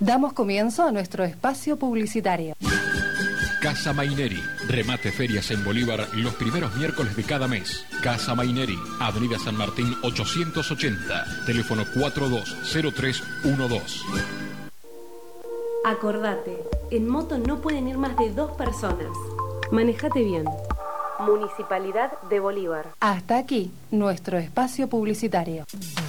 Damos comienzo a nuestro espacio publicitario. Casa Maineri. Remate ferias en Bolívar los primeros miércoles de cada mes. Casa Maineri, Avenida San Martín 880. Teléfono 420312. Acordate, en moto no pueden ir más de 2 personas. Manejate bien. Municipalidad de Bolívar. Hasta aquí nuestro espacio publicitario.